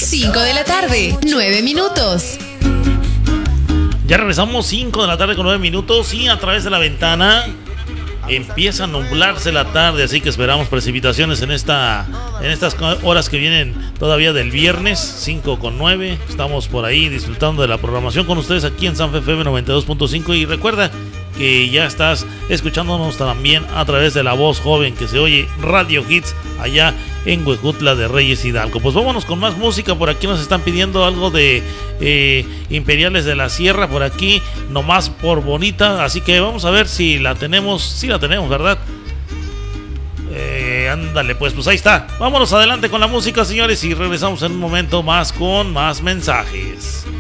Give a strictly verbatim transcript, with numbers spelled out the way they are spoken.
cinco de la tarde, nueve minutos. Ya regresamos, cinco de la tarde con nueve minutos, y a través de la ventana empieza a nublarse la tarde, así que esperamos precipitaciones en esta en estas horas que vienen todavía del viernes. Cinco con nueve, estamos por ahí disfrutando de la programación con ustedes aquí en San F M noventa y dos punto cinco, y recuerda que ya estás escuchándonos también a través de la voz joven que se oye, Radio Hits, allá en Huejutla de Reyes, Hidalgo. Pues vámonos con más música. Por aquí nos están pidiendo algo de eh, Imperiales de la Sierra, por aquí, nomás por bonita, así que vamos a ver si la tenemos. Sí la tenemos, ¿verdad? Eh, ándale, pues, pues ahí está. Vámonos adelante con la música, señores, y regresamos en un momento más con más mensajes.